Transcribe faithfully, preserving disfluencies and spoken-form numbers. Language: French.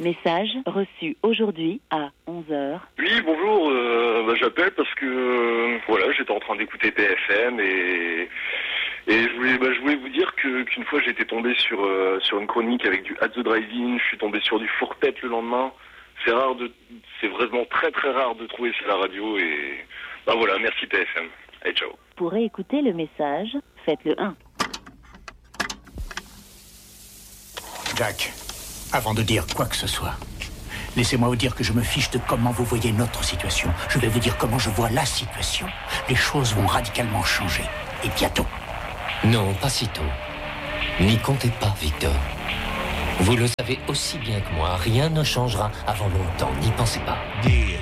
Message reçu aujourd'hui à onze heures. Oui, bonjour, euh, bah, j'appelle parce que euh, voilà, j'étais en train d'écouter P F M et, et je, voulais, bah, je voulais vous dire que, qu'une fois j'étais tombé sur, euh, sur une chronique avec du At the Drive-In, je suis tombé sur du four-tête le lendemain. C'est rare de, c'est vraiment très très rare de trouver ça à la radio et bah voilà, merci P F M. Allez, ciao. Pour écouter le message, faites le un. Jack, avant de dire quoi que ce soit, laissez-moi vous dire que je me fiche de comment vous voyez notre situation. Je vais vous dire comment je vois la situation. Les choses vont radicalement changer. Et bientôt. Non, pas si tôt. N'y comptez pas, Victor. Vous le savez aussi bien que moi, rien ne changera avant longtemps. N'y pensez pas. Yeah.